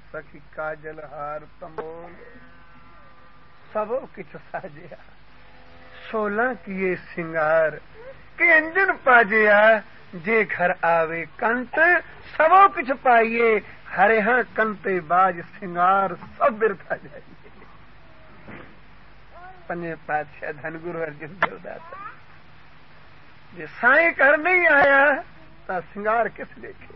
सखी काजल हार तमोल सबो किछ साजिया 16 किए सिंगार के अंजन पाजिया जे घर आवे कंत सबो किछ पाइए हरे हाँ कंते बाज सिंगार सब बिरथा जाइए। पंजे पातशाह धन गुरु अर्जुन देवदाता जे साईं घर नहीं आया तो सिंगार किस लेखे।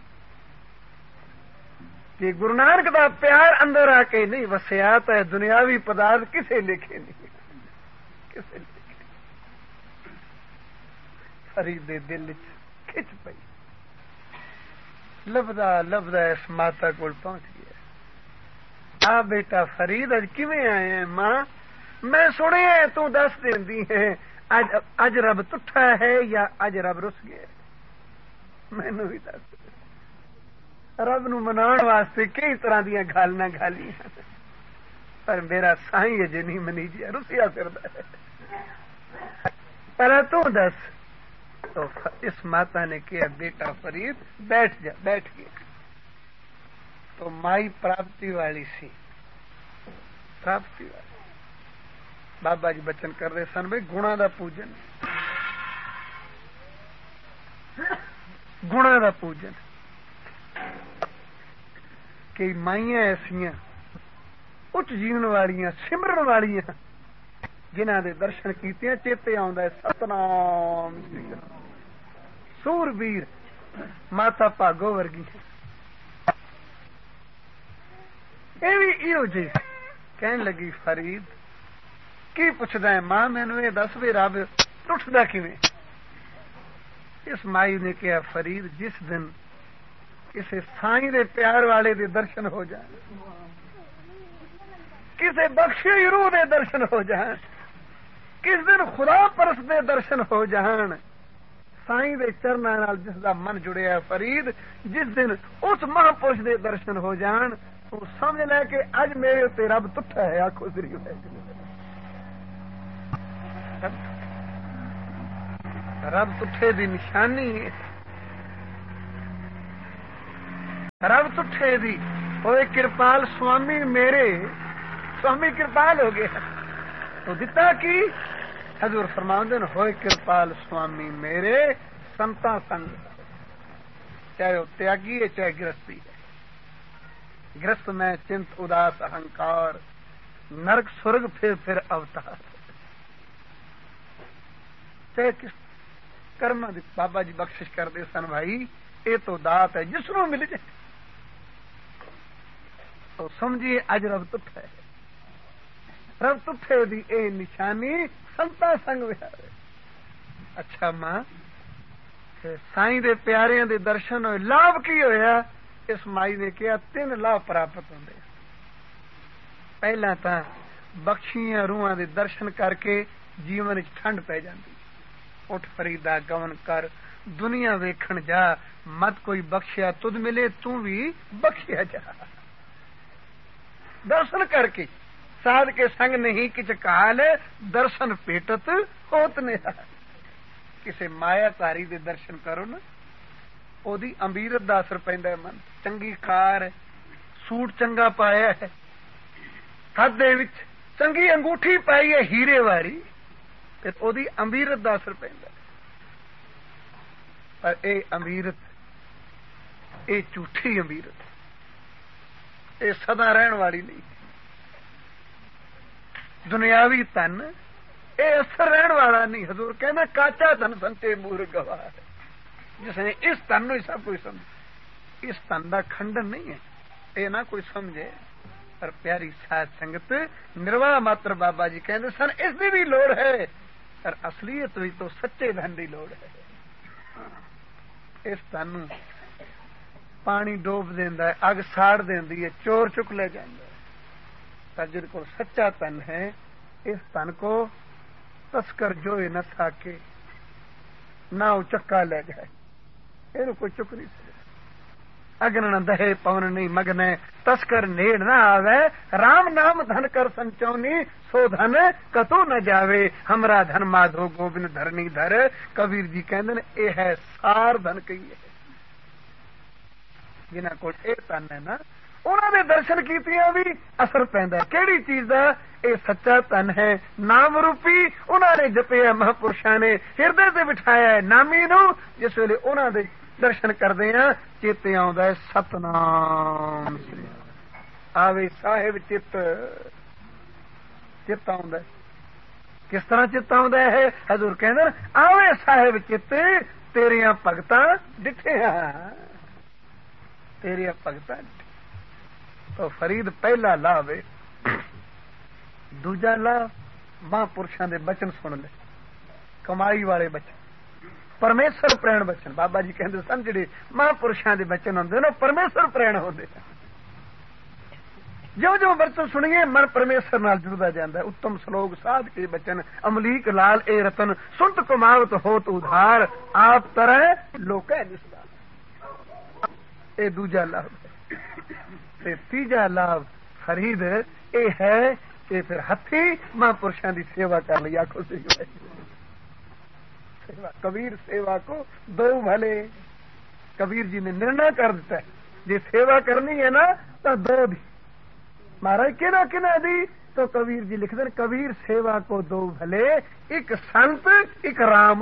जे गुरु नानक दा प्यार अंदर आके नहीं वसिया तो दुनियावी पदार्थ किसे लिखे नहीं किसे लिखे। फरीद दे दिल च खिच पई लभदा लभदा इस माता कोल पहुंच गया। आ बेटा फरीद अज किवें आए हैं? मां मैं सुनिया तू दस देंदी है अज रब तुठा है या अज रब रुस गया? मैनू भी दस। रब नूं मनाउण वास्ते कई तरह दी गालां गालियां पर मेरा साईं अजे नहीं मनीजिया रुसिया फिरदा है। पर तू दस। तो इस माता ने कहा बेटा फरीद बैठ जा। बैठ गया तो माई प्राप्ति वाली सी प्राप्ति वाली। बाबा जी बचन कर रहे सन भाई गुणा दा पूजन गुणा दा पूजन। कई माइयां ऐसियां उच्च जीवन वालियां सिमरन वालियां जिन्हां दे दर्शन कीते चेते आउंदा है सतनाम सूरबीर माता भागो वर्गी। ये भी इहो जी कहन लगी फरीद की पुछदा है मां मैनू ये दस भी रब टुटदा किवें? इस माई ने कहा फरीद जिस दिन किसी साईं दे प्यार वाले दे दर्शन हो जाए किसी बख्शे रूह दे दर्शन हो जाए किस दिन खुदा परस दे दर्शन हो जान साईं दे चरनां नाल जिसदा मन जुड़िया फरीद जिस दिन उस महापुरुष दे दर्शन हो जान तो समझ ले कि अज मेरे उत्ते रब तुठा है। आखो श्री रब तुठे दी निशानी है। रब तुठे दी होए कृपाल स्वामी मेरे स्वामी कृपाल हो गया तो दिता की हजूर फरमाते हैं होए कृपाल स्वामी मेरे संता संग चाहे वो त्यागी है चाहे गृहस्थी है। गृहस्थ में चिंत उदास अहंकार नरक स्वर्ग फिर अवतार चाहे किस कर्म बाबा जी बख्शिश कर दे सन भाई ये तो दात है जिसनों मिल जाए तो समझिए अज रब तुठा है। रब तुठे दी ए निशानी संता संग विहारे। अच्छा मां साईं दे प्यारियां दे दर्शन होए लाभ की होया? इस माई ने कहा 3 लाभ प्राप्त होंदे। पहला तां बख्शियां रूहां दे दर्शन करके जीवन च ठंड पै जांदी। उठ फरीदा गवन कर दुनिया वेखण जा मत कोई बख्शिया तुद मिले तू भी बख्शिया जा। दर्शन करके साध के संग नहीं किच काल दर्शन पेटत होत ने। किसे मायाधारी दे दर्शन करो ना ओदी अमीरत दा असर पैंदा है। मन चंगी कार सूट चंगा पाया है हथ दे विच चंगी अंगूठी पाई है हीरे वाली ते ओदी अमीरत दा असर पैंदा है। पर ए अमीरत ए झूठी अमीरत ये सदा रहन वाली नहीं। दुनियावी धन ये असर रहन वाला नहीं। हजूर कहना काचा धन संते मूर गवाह है जिसने इस धन ही सब कोई समझ। इस धन का खंडन नहीं है ये ना कोई समझे। पर प्यारी साध संगत निर्वाह मात्र बाबा जी कहते सन इसकी भी लोड़ है पर असलीयत भी तो सच्चे धन की लोड़ है। इस धन पानी डोब देंदा है अग साड़ देंदी है चोर चुक ले जाता है। पर जिन को सच्चा धन है इस धन को तस्कर जोए न साके ना चक्का ले जाए ये कोई चुक नहीं सकता। अग्न न दहे पवन नहीं मगने तस्कर नेड़ न आवे राम नाम धन कर संचौनी सो धन कतो न जावे हमरा धन माधो गोबिंद धरनी धर। कबीर जी कहते ने ये है सार धन कही है। जिन्हों को धन है ना انہوں نے درشن کیتیاں بھی اثر پیندا ہے کیڑی چیز دا اے سچا تن ہے نام روپی انہوں نے جپیا مہاپرشاں نے ہردے تے بٹھایا ہے نامی نو جس ویلے انہوں دے درشن کردے ہیں چیتے آوندا ہے ستنام آوے صاحب چت آوندا ہے کس طرح چت آوندا ہے حضور کہندے آوے صاحب چت تیریاں بھگتاں ڈٹھیاں تیریاں بھگتاں تو فرید پہلا لاو دوجا لاو مہاپرشاں دے بچن سن لے کمائی والے بچن پرمیشور پرین بچن بابا جی کہندے سن جڑے مہاپرشاں دے بچن ہوندے نے پرمیشور پرین ہوندے جو جو برتن سنیے من پرمیشور نال جڑدا جاندا ہے اتم سلوک سادھ کے بچن املیک لال اے رتن سنت کماوت ہوت ادھار آپ طرح لوکے نسبت اے دوجا لاو تے تیجا لاو فرید اے ہے کہ پھر ہتھی مہاپرشاں دی سیوا کر لئی آکھو سیوا کبیر سیوا کو دو بھلے کبیر جی نے نرنا کر دیتا ہے جی سیوا کرنی ہے نا تو دو دی مہاراج کہنا کہنا دی تو کبیر جی لکھ دیں کبیر سیوا کو دو بھلے ایک سنت ایک رام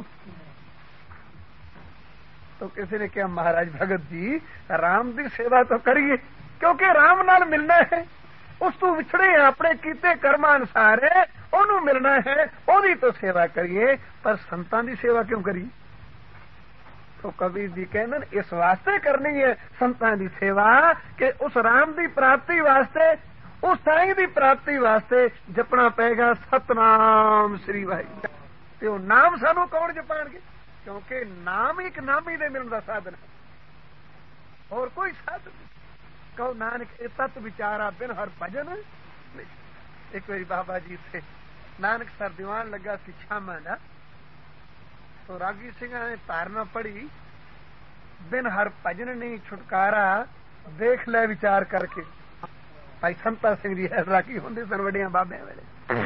تو کسی نے کہا مہاراج بھگت جی رام دی سیوا تو کریے کیونکہ رام نال ملنا ہے اس تو وچھڑے ہیں اپنے کیتے کرم انسار انہوں ملنا ہے وہی تو سیوا کریے پر سنتان دی سیوا کیوں کریے تو کبیر جی کہنے اس واسطے کرنی ہے سنتان دی سیوا کہ اس رام دی پراپتی واسطے اس سائیں دی پراپتی واسطے جپنا پے گا ستنام سری واحد تے وہ نام سانو کون جپان گے کیونکہ نام ایک نامی دے ملن دا سادن ہے اور کوئی سادن نہیں کہو نانک تت بچارا بن ہر بھجن ایک باری بابا جی سے نانک سر دیوان لگا سی چھاما دا تو راگی سنگھا نے تارنا پڑی بن ہر بھجن نہیں چھٹکارا دیکھ لے وچار کر کے بھائی سنتا سنگھ جی راگی ہوندے سن وڈیاں بابے ویلے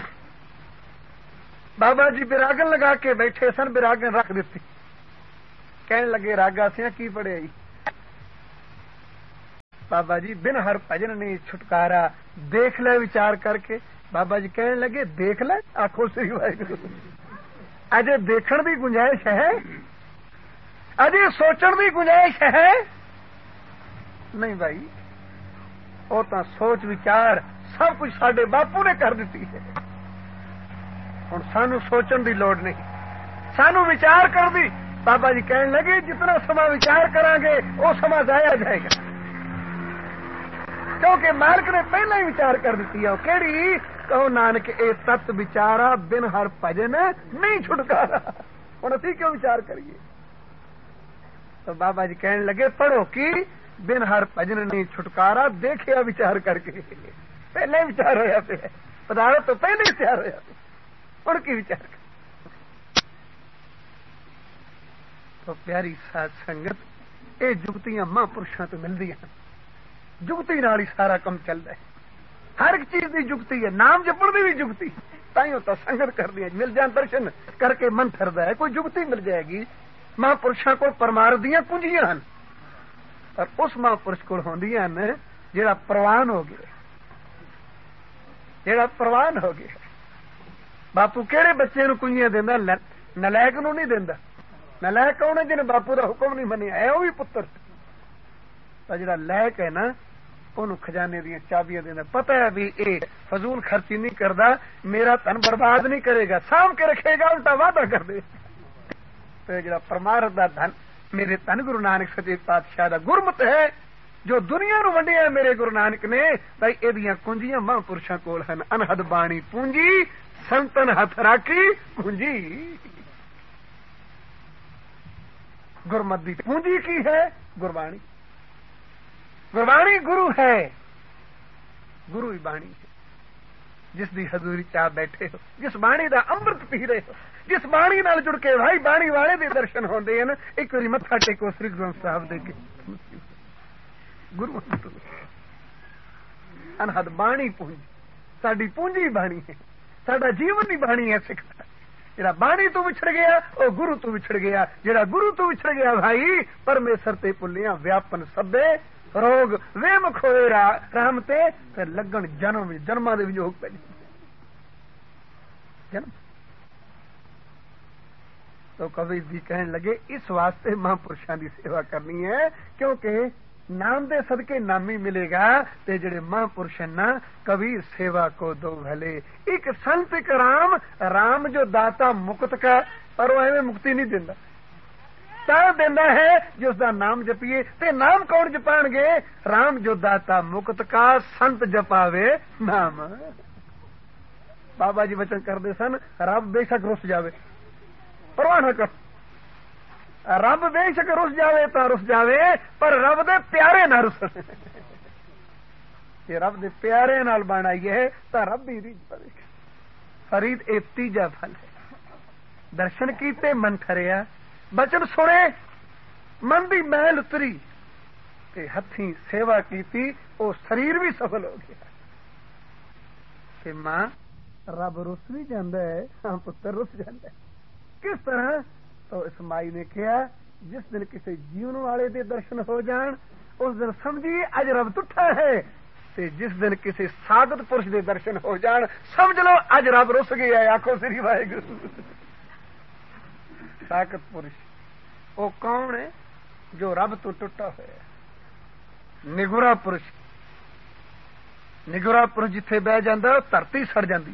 بابا جی براگن لگا کے بیٹھے سن براگن رکھ دیتی کہنے لگے راگا سیاں کی پڑے آئی بابا جی بن ہر بھجن نہیں چھٹکارا دیکھ لے وچار کر کے بابا جی کہنے لگے دیکھ لے آخو سری واحد اجے دیکھن دی گنجائش ہے اجے سوچن دی گنجائش ہے نہیں بھائی وہ تو سوچ وچار سب کچھ سڈے باپو نے کر دیتی ہے ہوں سانو سوچن دی لوڑ نہیں سانو وچار کر دی بابا جی کہنے لگے جتنا سما وچار کریں گے وہ سما ضائع جائے گا کیونکہ مالک نے پہلا ہی وچار کر دیتی ہے کہڑی کہو نانک اے تت بچارا بن ہر بھجن نہیں چھٹکارا ہوں اسی کیوں وچار کریے تو بابا جی کہنے لگے پڑھو کی بن ہر بھجن نہیں چھٹکارا دیکھیا وچار کر کے پہلے وچار ہوا پہ پدارت تو پہلے وچار ہوا پہ ہوں کی وچار کر تو پیاری ساتھ سنگت یہ جگتیاں مہاپرشاں تو ملدی ہیں جگتی نال ہی سارا کم چلتا ہے ہر ایک چیز کی جگتی ہے نام جپن کی بھی جگتی تائیوں تو سنگت کر دیا مل جان درشن کر کے من پھردا ہے کوئی جگتی مل جائے گی مہاپرشاں کو پرماردیاں کنجیاں ہیں اور اس مہاپرش کو ہوندیاں ہیں جڑا پروان ہو گیا جڑا پروان ہو گیا باپو کہڑے بچے نو کنجیاں دیندا نلائک نو نہیں دیندا نلائک کون ہے جن باپو دا حکم نہیں منیا ہے وہ بھی پتر جڑا لائق ہے نا انہوں خزانے دیا چابیاں دینا پتہ ہے بھی اے فضول خرچی نہیں کردا میرا تن برباد نہیں کرے گا سام کے رکھے گا الٹا وعدہ کر دے تو جڑا پرمارد دا دھن میرے تن گرو نانک سچے پاتشاہ دا گرمت ہے جو دنیا نو ونڈیا ہے میرے گرو نانک نے بھائی ایدیاں کنجیاں مہاپرشاں کول ہن انہد بانی پونجی سنتن ہتھ راکھی پونجی گرمت دی پونجی کی ہے گربانی گربانی گرو ہے گرو ہی بانی ہے جس دی حضوری چاہ بیٹھے ہو جس بانی دا امرت پی رہے ہو جس بانی نال جڑ کے بھائی بانی والے دے درشن ہوندے ہیں ایک باری متھا ٹیکو سری گرنتھ صاحب دے کے گرو انہد بانی پونجی ساڈی پونجی بانی ہے ساڈا جیون ہی بانی ہے سکھ جڑا بانی تو وچھڑ گیا وہ گرو تو وچھڑ گیا جڑا گرو تو وچھڑ گیا بھائی پرمیشر تے پلیاں ویاپن سبے روگ وے مکھوئے رام تے پھر لگن جنم جنما دے وجوگ پہ جنم. تو کبھی جی کہنے لگے اس واسطے مہا پرشاں دی سیوا کرنی ہے کیونکہ نام دے صدقے نامی ملے گا تے جڑے مہا پرش نا کبھی سیوا کو دو بھلے. ایک سنت ایک رام جو داتا مکت کا پر وہ ایویں مکتی نہیں دیندا تا دینا ہے جس دا نام جپیے تے نام کون جپان گے رام جو داتا مکت کا سنت جپاوے نام. بابا جی وچن کردے سن رب بے شک رس جاوے پرواہ نہ کر رب بے شک رس جاوے تا رس جاوے پر رب دے پیارے نہ رس یہ رب دے پیارے نال بنائی ہے تا رب بھی ریج پڑے. فرید اے تیجا پھل ہے درشن کیتے من ٹھریا بچن سنے من دی محل اتری تے ہتھیں سیوا کیتی او شریر بھی سفل ہو گیا. کہ ماں رب رس بھی جاندا ہے ہاں پتر رس جاندا ہے. کس طرح تو اس مائی نے کہا جس دن کسی جیون والے دے درشن ہو جان اس دن سمجھی اج رب ٹوٹا ہے تے جس دن کسی ساگت پرش دے درشن ہو جان سمجھ لو اج رب رس گیا ہے. آخو سری واحگرو. ساگت پرش وہ کون ہے جو رب تو ٹوٹا ہوا ہے. نگورا پرش نگورا پرش جتھے بہ جاندا دھرتی سڑ جاندی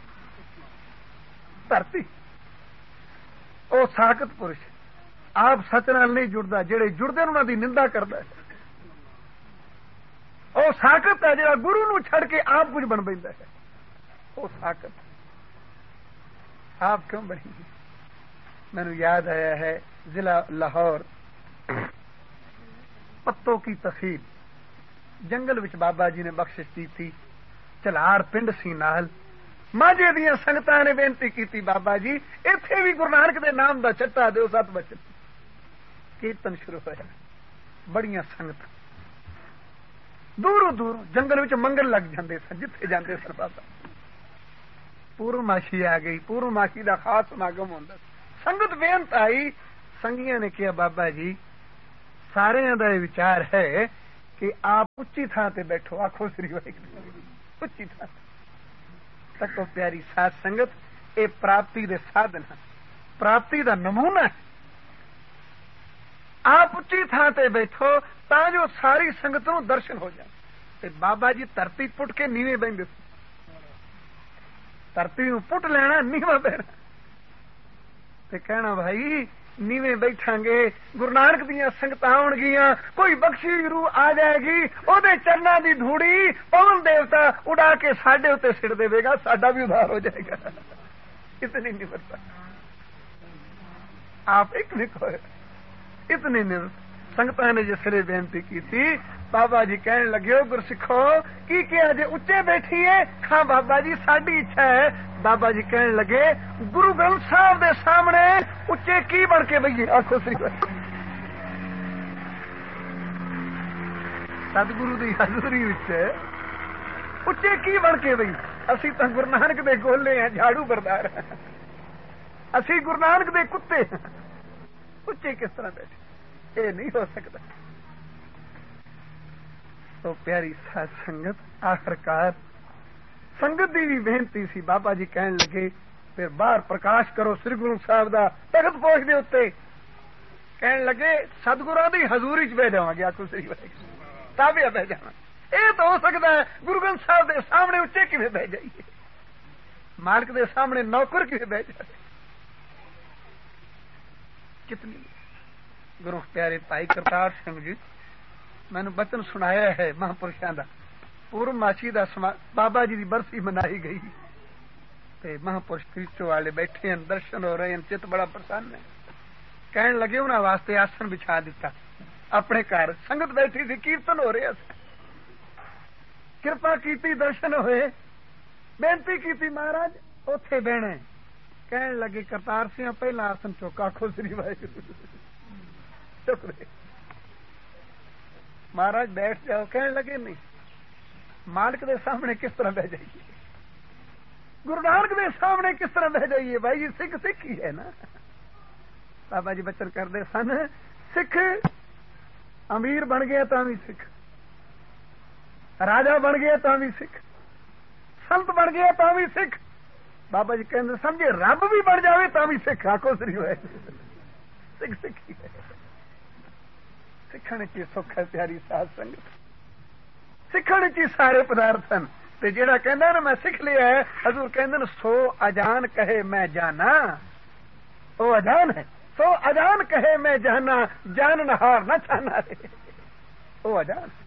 دھرتی. وہ ساکت پرش آپ سچ نال نہیں جڑتا جہے جڑتے انہوں دی نندا کرتا ہے. وہ ساکت ہے جہاں گرو نو چھڑ کے آپ کچھ بن پہ ہے. وہ ساکت آپ کیوں بنی. مینو یاد آیا ہے ضلع لاہور پتوں کی تحصیل جنگل وچ بابا جی نے بخشش دی تھی. چلار پنڈ سی نال ماجے دیا سنگتاں نے بےنتی کی بابا جی ایتھے بھی گرو نانک دے نام دا چٹا دیو 7 بچن. کیرتن شروع ہوا بڑیاں سنگت دوروں دور جنگل وچ منگل لگ جاندے سن جتھے جاندے سن. بابا پورماشی آ گئی. پورماشی دا خاص سماگم ہوندا سنگت بےنت آئی. سنگیاں نے کہا بابا جی سارے دا یہ وچار ہے کہ آپ اچھی تھان تے بیٹھو. آخو سری واحگرو. اچھی تھان تکو پیاری ساتھ سنگت اے پراپتی دے سادھن ہیں پراپتی دا نمونہ ہے. آپ اچھی تھان تے بیٹھو تا جو ساری سنگت نو درشن ہو جائے. تے بابا جی دھرتی پٹ کے نیویں بہندے دھرتی نو پٹ لینا نیواں بہنا تے کہنا بھائی نیویں بیٹھاں گے گرو نانک دیاں سنگتاں آن گیاں کوئی بخشی روح آ جائے گی او دے چرناں دی دھوڑی پون دیوتا اڑا کے ساڈے اوتے سٹ دے گا ساڈا بھی ادھار ہو جائے گا. اتنی نہیں پتا آپ ایک نہیں کوئے اتنی نہیں. سنگتاں نے جس لیے بےنتی کی تھی بابا جی کہنے لگے ہو گرسکھو کی کیا جے اچے بیٹھی ہے. ہاں بابا جی ساڈی اچھا ہے. بابا جی کہنے لگے گرو گرنتھ صاحب دے سامنے اچے کی بن کے بھئی. آخو سی سدگرو دی حضوری وچ اچے کی بن کے بھئی. اسی تو گرو نانک دے گولے ہیں جھاڑو بردار ہیں. اسی گرو نانک دے کتے ہیں. اچے کس طرح بیٹھے یہ نہیں ہو سکتا. تو پیاری ساتھ سنگت آخرکار سنگت دی بھی بےنتی سی. بابا جی کہنے لگے پھر باہر پرکاش کرو سری گرو صاحب دا تخت پوچھ دے اتنے. کہنے لگے سدگراں دی حضوری چ بہ جاواں گے. آخو سی تابع بہ جاواں. یہ تو ہو سکتا ہے گرو گرنتھ صاحب دے سامنے اچے کیویں بہ جائیے مالک دے سامنے نوکر کیویں بہ جائے. کتنی گرو پیارے بھائی کرتار سنگھ جی میں نے بچن سنایا ہے مہاپرشاں دا. پورماشی دا بابا جی دی برسی منائی گئی تے مہاپرش کریچو والے بیٹھے ہیں درشن ہو رہے ہیں چت بڑا پرسن ہے. کہنے لگے انہاں واسطے آسن بچھا دیتا اپنے گھر. سنگت بیٹھی تھی کیرتن ہو رہا تھا. کرپا کیتی درشن ہوئے بےنتی کیتی مہاراج اوتھے بہنے. کہنے لگے کرتار سنگھ پہلا آسن چوکا. آخو سری واحگرو. چک دے مہاراج بیٹھ جاؤ. کہنے لگے نہیں مالک دے سامنے کس طرح بہ جائیے گرو نانک دے سامنے کس طرح بہ جائیے. بھائی جی سکھ سکھ ہی ہے نا. بابا جی بچن کرتے سن سکھ امیر بن گیا تو بھی سکھ راجا بن گیا تو بھی سکھ، سنت بن گیا تو بھی سکھ، بابا جی کہتے سمجھے رب بھی بن جائے تو بھی سکھ، آخو سری ہوئے سکھ سکھی ہے، سکھنے کی سکھ ہے پیاری ساتھ سنگت، سکھنے کی سارے پدارتھ ہیں، تے جیڑا کہندا نا میں سکھ لیا ہے، حضور کہندے نے سو اجان کہے میں جانا، وہ اجان ہے، سو اجان کہے میں جانا، جان نہار نہ چھانا رے، وہ اجان ہے۔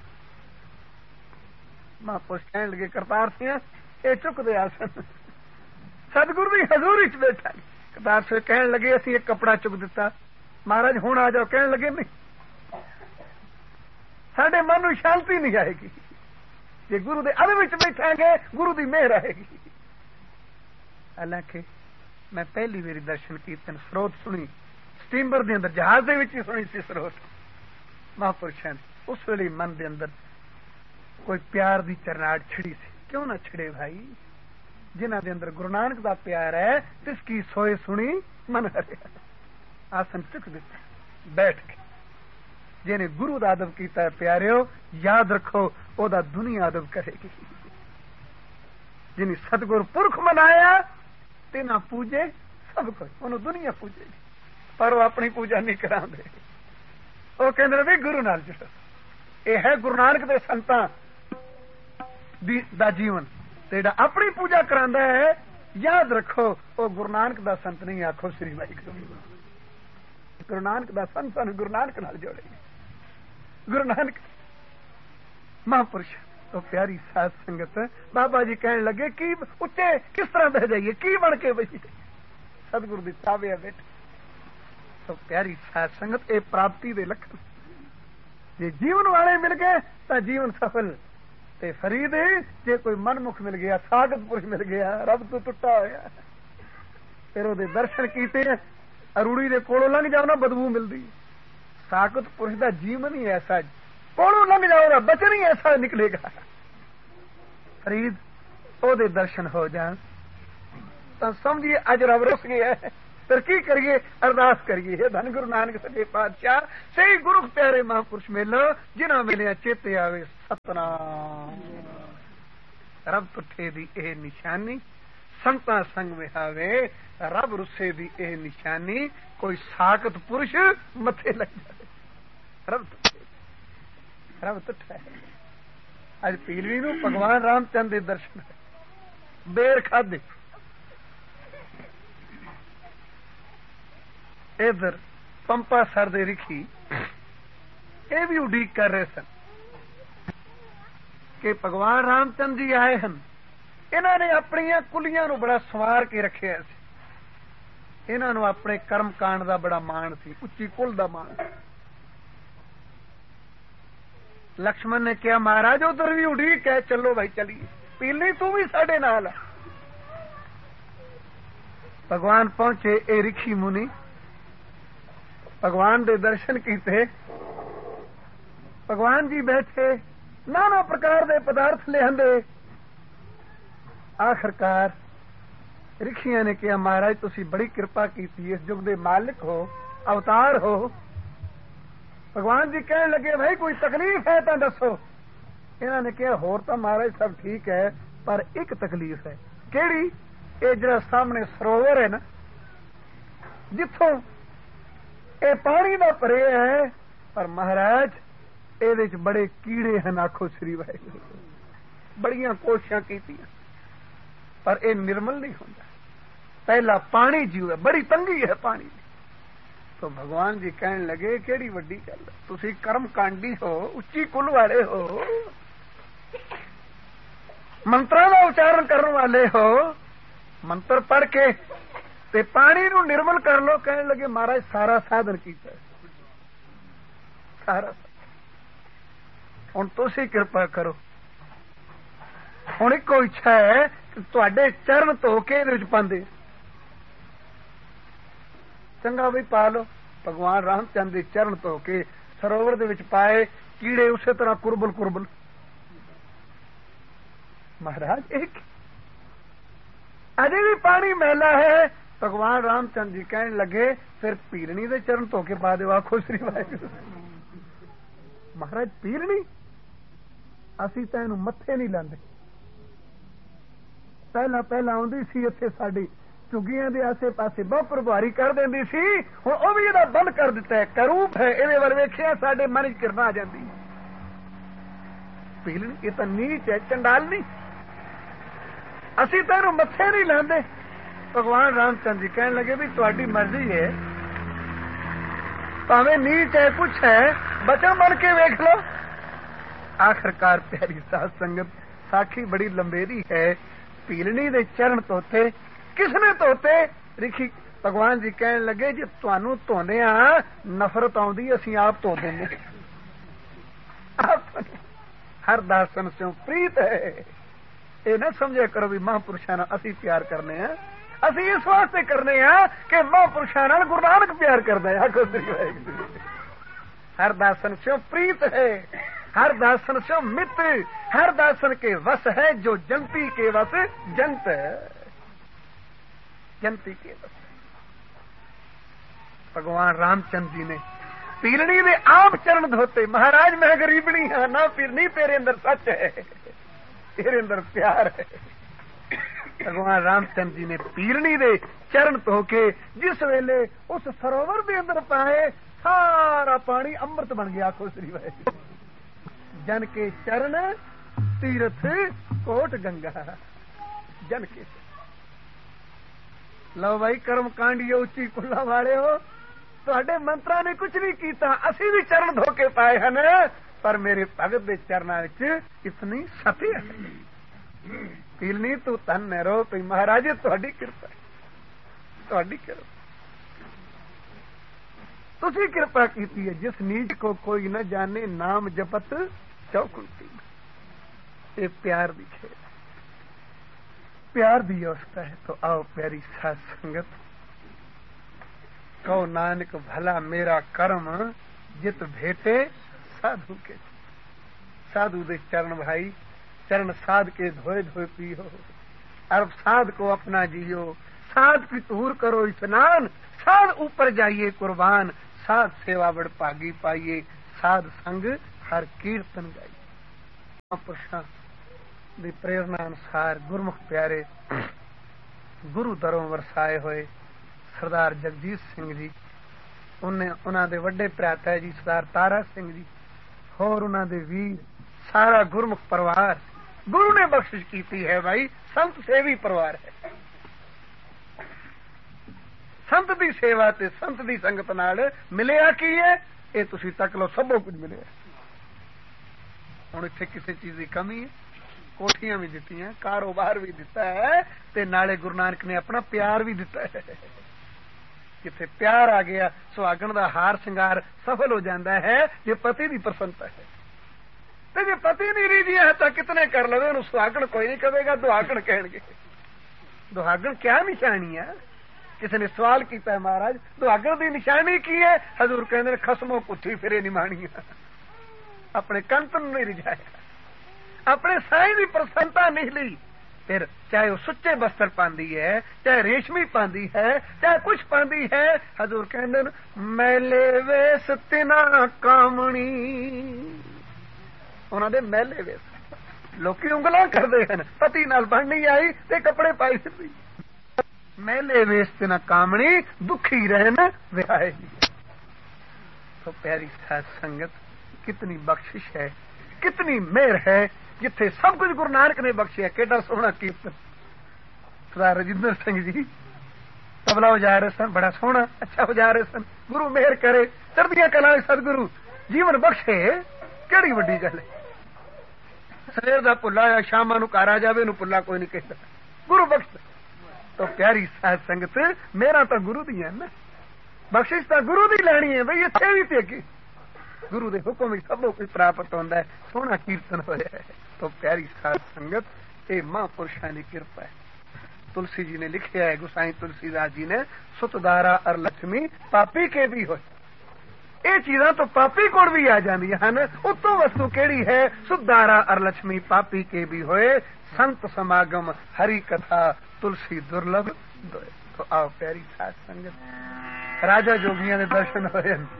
ماں پوچھ کہنے لگے کرتار سی یہ چک دے آسن، سدگرو بھی حضور وچ بیٹھا، کرتار سے کہنے لگے اسی ایک کپڑا چک دیتا، مہاراج ہوں آ جاؤ، کہنے لگے نہیں، ساڈے من نو شانتی نہیں آئے گی، جی گرو دے ادب وچ بیٹھا گے گرو دی مہر آئے گی۔ حالانکہ میں پہلی میری درشن کیرتن سروت سنی سٹیمبر دے اندر، جہاز دے وچ ہی سنی سی سروت مہاپرشاں نے، اس ویلے من دے اندر کوئی پیار دی چرناٹ چھڑی سی، کیوں نہ چھڑے بھائی، جنہ دے اندر گرو نانک دا پیار ہے تس کی سوئے سنی من ہرے، آسن چک دیتا بیٹھ کے، جنہیں گرو دا ادب کیتا ہے پیاریو یاد رکھو او دا دنیا ادب کرے گی، جنہیں ستگور پرخ منایا تینا پوجے سب کچھ، انہوں دنیا پوجے گی پر وہ اپنی پوجا نہیں کرا دے، وہ کہندے بھی گرو نال جڑو، یہ ہے گرو نانک دے سنتاں دا جیون، جیڑا اپنی پوجا کراندا ہے یاد رکھو وہ گرو نانک دا سنت نہیں، آکھو سری واحگرو، گرو نانک دا سنت سانو گرو نانک نال جوڑے گی، گرو نانک مہاپرش تو پیاری ساتھ سنگت، بابا جی کہنے لگے کی اچے کس طرح بہ جائیے، کی بن کے بہی سدگرو دی تابع بیٹھ، تو پیاری ساتھ سنگت اے پراپتی دے لکھن، جی جیون والے مل گئے تو جیون سفل، تے فرید جے کوئی من مکھ مل گیا، ساگت پرش مل گیا، رب تو ٹٹا ہوا، پھر وہ درشن کیتے اروڑی دے کولوں لنگ جاؤ نا بدبو ملتی، ساگت پرش دا جیون ہی ایسا، کولوں لنگ جاؤ گا بچن ہی ایسا نکلے گا، فرید او دے درشن ہو جان تو سمجھیے اج رب رس گیا ہے، پھر کی کریے ارداس کریے، دھن گرو نانک سچے پادشاہ صحیح گرو پیارے مہاپرش ملو جنہاں ملیا چیتے آوے ستنام، رب تٹھے دی اے نشانی سنتا سنگ وہاوے، رب رسے دی اے نشانی کوئی ساکت پرش متھے لگ جائے، رب تٹھے، رب تٹھا ہے۔ اج پیلوی نو بھگوان رام چند دے درشن ہے، بیر کھادے، ادھر پمپا سر دے رکھی یہ بھی اڈیق کر رہے سن کہ بھگوان رام چند جی آئے ہیں، انہوں نے اپنی کلیاں نو بڑا سوار کے رکھے سی، انہوں نے اپنے کرم کانڈ دا بڑا مان سی، اچھی کل دا مان، لکشمن نے کہا مہاراج ادھر بھی اڈیق ہے، چلو بھائی چلیے، پیلنی تو بھی ساڈے نال، بھگوان پہنچے، اے رکھی منی بھگوان دے درشن کیتے، بھگوان جی بیٹھے نانا پرکار دے پدارتھ لے آندے، آخرکار رکھیاں نے کہا مہاراج تسی بڑی کرپا کیتی، اس جگ دے مالک ہو، اوتار ہو، بھگوان جی کہنے لگے بھائی کوئی تکلیف ہے تو دسو، انہوں نے کہا ہور تو مہاراج سب ٹھیک ہے پر ایک تکلیف ہے، کیڑی؟ اے جڑا سامنے سروور ہے نا جتوں اے پانی دا پرے ہے، پر مہاراج اے بڑے کیڑے ہیں، آخو سری واحگرو، بڑیاں کوششاں کیتیاں پر اے نرمل نہیں ہوتا، پہلا پانی جیو ہے، بڑی تنگی ہے پانی دی، تو بھگوان جی کہنے لگے کیڑی وڈی گل، تسی کرم کانڈی ہو، اچھی کل والے ہو، منتراں دا اچارن کرن والے ہو، منتر پڑھ کے تے پانی نو نرمل کر لو، کہنے لگے مہاراج سارا سادھن کیتا ہے، سارا ہن تسی کرپا کرو، ہن ایک اچھا ہے کہ تواڈے چرن دھو کے دے وچ پاندے، چنگا بھی پا لو، بھگوان رام چند دے چرن دھو کے سروور دے وچ پائے، کیڑے اسی طرح کربل کربل، مہاراج ایک اجے بھی پانی میلا ہے، بھگوان رام چند جی کہنے لگے پھر پیرنی دے چرن دھو کے پا دے، آخو سری واحگرو، مہاراج پیرنی ਅਸੀਂ ਤਾਂ ਇਹਨੂੰ ਮੱਥੇ ਨਹੀਂ ਲਾਉਂਦੇ। ਪਹਿਲਾਂ ਆਉਂਦੀ ਸੀ ਇੱਥੇ ਸਾਡੀ ਝੁੱਗੀਆਂ ਦੇ ਆਸੇ ਪਾਸੇ ਬਹੁਤ ਪ੍ਰਭਾਰੀ ਕਰ ਦਿੰਦੀ ਸੀ, ਹੁਣ ਉਹ ਵੀ ਇਹਦਾ ਬੰਦ ਕਰ ਦਿੱਤਾ ਹੈ। ਕਰੂਪ ਹੈ, ਇਹਦੇ ਵੱਲ ਵੇਖਿਆ ਸਾਡੇ ਮਨ 'ਚ ਕਿਰਨਾ ਆ ਜਾਂਦੀ। ਪੀਲਣੀ ਇਹ ਤਾਂ ਨੀਚ ਹੈ, ਚੰਡਾਲ ਨਹੀਂ। ਅਸੀਂ ਤਾਂ ਇਹਨੂੰ ਮੱਥੇ ਨਹੀਂ ਲਾਉਂਦੇ। ਭਗਵਾਨ ਰਾਮਚੰਦਰ ਜੀ ਕਹਿਣ ਲੱਗੇ ਵੀ ਤੁਹਾਡੀ ਮਰਜ਼ੀ ਹੈ, ਭਾਵੇਂ ਨੀਚ ਹੈ ਕੁਛ ਹੈ, ਬਚਨ ਬਣ ਕੇ ਵੇਖ ਲਓ। ਆਖਰਕਾਰ ਪਿਆਰੀ ਸਾਧ ਸੰਗਤ ਸਾਖੀ ਬੜੀ ਲੰਬੇਰੀ ਹੈ। ਪੀਲਣੀ ਦੇ ਚਰਨ ਧੋਤੇ, ਕਿਸ ਨੇ ਧੋਤੇ? ਰਿਖੀ ਭਗਵਾਨ ਜੀ ਕਹਿਣ ਲੱਗੇ ਜੇ ਤੁਹਾਨੂੰ ਧੋਨੇ ਆ ਨਫ਼ਰਤ ਆਉਂਦੀ, ਅਸੀਂ ਆਪ ਧੋ ਦਿੰਦੇ। ਹਰ ਦਾਸਨ ਸਿਓ ਪ੍ਰੀਤ ਹੈ। ਇਹ ਨਾ ਸਮਝਿਆ ਕਰੋ ਵੀ ਮਹਾਂਪੁਰਸ਼ਾਂ ਨਾਲ ਅਸੀਂ ਪਿਆਰ ਕਰਨੇ ਆ। ਅਸੀਂ ਇਸ ਵਾਸਤੇ ਕਰਨੇ ਆ ਕਿ ਮਹਾਂਪੁਰਸ਼ਾਂ ਨਾਲ ਗੁਰੂ ਨਾਨਕ ਪਿਆਰ ਕਰਦਾ ਹੈ। ਆਖੋ ਸ੍ਰੀ ਵਾਹਿਗੁਰੂ। हर दासन से प्रीत है, हर दासन से मित्र, हर दासन के वश है जो जंती के वश जंत है, जंती के वश। भगवान रामचंद्र जी ने पीलनी में आप चरण धोते, महाराज मैं गरीबनी हाँ ना पीरनी, तेरे अंदर सच है, तेरे अंदर प्यार है। भगवान रामचंद्र जी ने पीलनी दे चरण धो के जिस वेले उस सरोवर के अंदर पाए, सारा पानी अमृत बन गया। आखो श्री वाहिगुरू। जन के चरण तीर्थ कोट गंगा, जन के लो भाई कर्म कांडियो उच्ची कुल्ला वाले हो, तुहाडे मंत्रा ने कुछ नहीं कीता, असी भी चरण धो के पाए हैं, पर मेरे भगत दे चरणां विच इतनी सती है। पीलनी तू धन रो पई महाराज, तुहाडी किरपा, तुहाडी किरपा, तुसी किरपा कीती है। जिस नीच को कोई न जाने, नाम जपत चौकुंटी। ये प्यार दी खेल, प्यार दी अवस्था है। तो आओ प्यारी साध संगत, कहो नानक भला मेरा कर्म जित भेटे साधु के। साधु दे चरण भाई, चरण साध के धोए धोए पियो, और साध को अपना जियो। साध की तूर करो स्नान, साध ऊपर जाइए कुर्बान, साध सेवा बड़ भागी पाइए, साध संग हर कीर्तन गाइए। महापुरुषां दी प्रेरणा अनुसार गुरमुख प्यारे गुरु दरों वरसाए होए सरदार जगजीत सिंह जी, उन्हां दे वड्डे भराता जी सरदार तारा सिंह जी, होर उन्हां दे वीर, सारा गुरमुख परिवार गुरु ने बख्शिश की है। भाई संत सेवी परिवार है। संत दी सेवा ते संत दी संगत नाल मिलिया की है, ये तुसी तक लो, सबो कुछ मिले। हुण इत्थे किसी चीज की कमी है? कोठियां भी दित्ती हैं, कारोबार भी दिता है, ते नाले गुरु नानक ने अपना प्यार भी दिता है। किथे प्यार आ गया, सुहागण दा हार श्रृंगार सफल हो जाता है जे पति दी प्रसन्नता है। ते जे पति नहीं रीझिया है तो कितने कर लवे, उन्हें सुहागण कोई नहीं कहेगा, दुहागण कहेंगे। दुहागण क्या निशानी है? किसी ने सवाल किया है, महाराज दुहागण की निशानी की है? हजूर कहते खसमों कुत्थी फिरे निमाणी, अपने कंतन नहीं रिझाया, अपने साईं की प्रसन्नता नहीं ली। फिर चाहे वो सुच्चे बस्तर पांदी है, चाहे रेशमी पांदी है, चाहे कुछ पांदी है, हजूर कहते मैले वेस तिना कामणी, उन्होंने मैले वेस। लोकी उंगलां करते हैं, पति नाल बन नहीं आई ते कपड़े पाई फिरदी। मैले वेस तिना कामणी, दुखी रहन विहाए। तो प्यारी साध संगत, कितनी बख्शिश है, कितनी मेहर है, जिथे सब कुछ गुरु नानक ने बख्शिया। केडा सोहना कीर्तन सरदार रजिंदर सिंह जी तबला बजा रहे सन, बड़ा सोहना अच्छा बजा रहे सन। गुरु मेहर करे, चढ़दियां कलां सतगुरु जीवन बख्शे, केड़ी वड्डी गल है। सवेर दा भुल्ला या शामां नूं घर आ जावे, नूं भुल्ला कोई नहीं कहता, गुरु बख्श। तो प्यारी साध संगत, मेरा तो गुरु दी है ना, बख्शिश तो गुरु दी लैनी है। बई इत्थे भी ते अगे गुरु दे हुक्म विच सब कुछ प्राप्त होंदा है, सोहना कीर्तन होया है। तो प्यारी साध संगत, ये महापुरुषां दी किरपा है। तुलसी जी ने लिखा है, गुसाई तुलसीदास जी ने, सुतदारा और लक्ष्मी पापी के भी होए। ये चीजां तो पापी कोल भी आ जांदियां हन, उत्तों वस्तु केड़ी है? सुतदारा और लक्ष्मी पापी के भी होए, संत समागम हरि कथा तुलसी दुर्लभ दोए। तो आओ प्यारी साध संगत, राजा जोगियां दे दर्शन होए,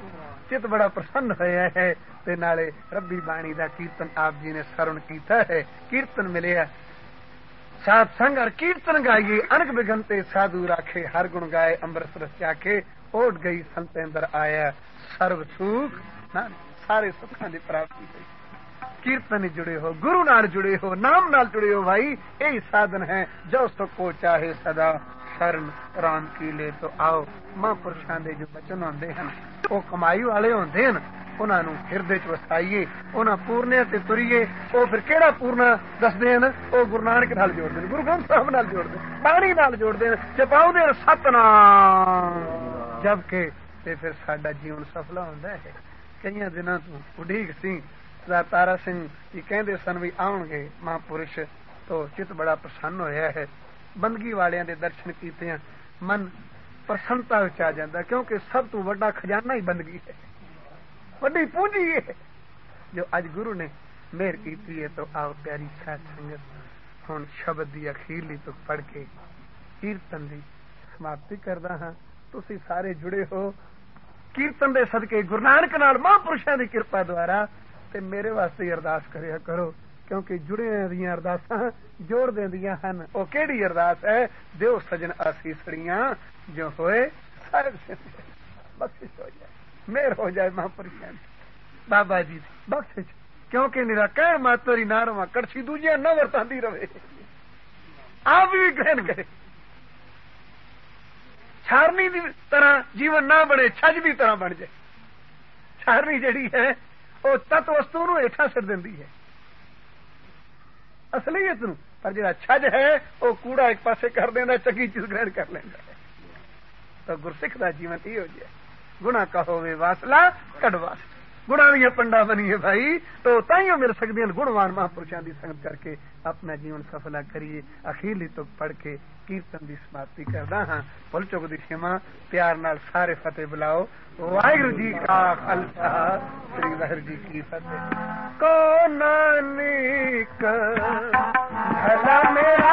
چت بڑا پرسن ہویا ہے تے نالے ربی بانی دا کیرتن آپ جی نے سرن کیتا ہے. کیرتن ملیا سات سنگ اور کیرتن گائیے انک بگنتے سادھو راکھے ہر گن گائے امرت رس جاکے اوٹ گئی سنت اندر آیا سرو سوکھ سارے سکھاں دی پراپتی ہوئی. کیرتن جڑے ہو گرو نال جڑے ہو نام نال جڑے ہو بھائی یہی سادن ہے جو سکھ کو چاہے سدا شرن رام کی لے تو آؤ. ماں پرشاں دے جو بچن ہوندے ہیں وہ کمائی والے ہوندے ہیں انہاں نوں ہردے چ وسائیے انہاں پورنے تے تریے. او پھر کیڑا پورنا دسدے ہیں او گرو نانک نال جوڑ دے گرو گرنتھ صاحب نال جوڑ دے پانی نال جوڑ دے جپاؤ دے ستنام جبکہ تے پھر ساڈا جیون سفلا ہوندا ہے. کئی دنوں تو اڈیگ سی تارا سنگھ یہ کہندے سن بھی آؤ گے ماں پرش تو چت بڑا پرسن ہویا ہے. بندگی والیاں دے درشن کیتے ہیں من پرسنتا وچ آ جاندا کیونکہ سب تو بڑا خزانہ ہی بندگی ہے وڈی پونجی ہے جو اج گرو نے مہر کیتی ہے. تو آؤ پیاری ساتھ سنگت ہن شبد دی اخیرلی تو پڑھ کے کیرتن دی سماپتی کردا ہاں. تسی سارے جڑے ہو کیرتن دے صدقے گرو نانک نال ماں پرشاں دی کرپا دوارا تے میرے واسطے ارداس کریا کرو کیونکہ جڑے دیاں ارداساں جوڑ دیندیاں ہن. او کیڑی ارداس ہے دیو سجن آسیسڑیاں جو ہوئے سارے بخشش ہو جائے مہر ہو جائے ماں پرشاں بابا جی بخشش کیونکہ میرا کہن ماتری نہ رواں کڑچھی دوجیاں نہ ورتاندی رہے آپ بھی گرہن کرے چھارنی دی طرح جیون نہ بنے چھج دی طرح بن جائے. چھارنی جڑی ہے وہ تت وستو نو ہیٹھاں سٹ دیندی ہے اصلیت نو پر جڑا چھج ہے وہ کوڑا ایک پاسے کر دینا چنگی چیز گرہن کر لینا ہے. تو گرسکھ دا جیون یہ ہو جائے گناہ کا ہوے واسلا کڈ واسلا گناہ بھی پنڈا بنیے بھائی تو تائیوں مل سکتی ہیں. گنوان مہاپرشاں دی سنگت کر کے اپنا جیون سفلا کریے. اخیرلی تو پڑھ کے کیرتن دی سماپتی کردا ہاں. بھل چک دی خما پیار نال سارے فتح بلاؤ. واحگرو جی کا خالصہ سری واحگرو جی کی فتح. کو نانک بھلا میرا